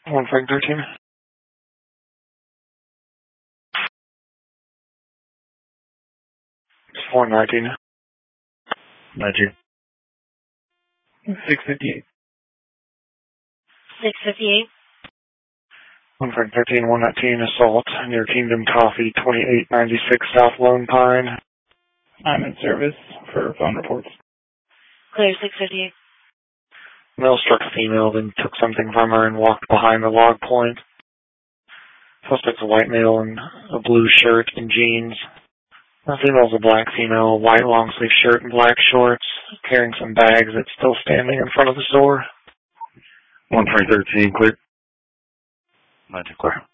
One Frank 13. 419. 19. 658. 658. One Frank 13, 119, assault near Kingdom Coffee, 2896 South Lone Pine. I'm in service for phone reports. Clear 658. Male struck a female, then took something from her and walked behind the log point. Suspect's a white male in a blue shirt and jeans. The female's a black female, white long-sleeve shirt and black shorts, carrying some bags that's still standing in front of the store. 1 Frank 13, clear. 19, clear.